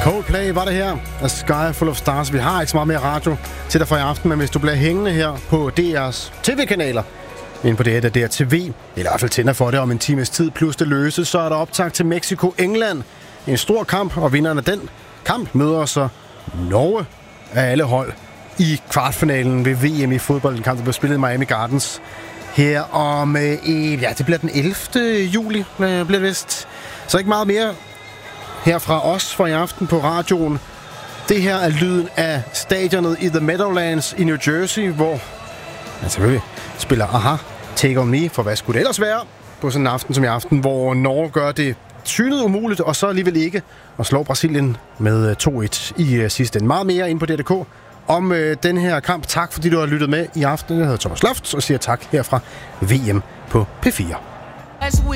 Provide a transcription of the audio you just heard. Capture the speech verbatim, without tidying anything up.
Coldplay var det her. A Sky Full of Stars. Vi har ikke så meget mere radio til dig for i aften, men hvis du bliver hængende her på D R's tv-kanaler, ind på det her D R T V, eller i hvert fald tænder for det om en times tid, plus det løses, så er der optakt til Mexico-England. En stor kamp, og vinderen af den kamp møder så Norge af alle hold i kvartfinalen ved V M i fodbold. En kamp, der bliver spillet i Miami Gardens her om, øh, ja, det bliver den ellevte juli, øh, bliver det vist. Så ikke meget mere her fra os for i aften på radioen. Det her er lyden af stadionet i The Meadowlands i New Jersey, hvor man selvfølgelig spiller Aha, Take On Me, for hvad skulle det ellers være på sådan en aften som i aften, hvor Norge gør det synet umuligt, og så alligevel ikke, og slår Brasilien med to et i uh, sidste ende. Meget mere inde på D R punktum D K om uh, den her kamp. Tak fordi du har lyttet med i aften. Jeg hedder Thomas Loft, og siger tak herfra V M på P fire.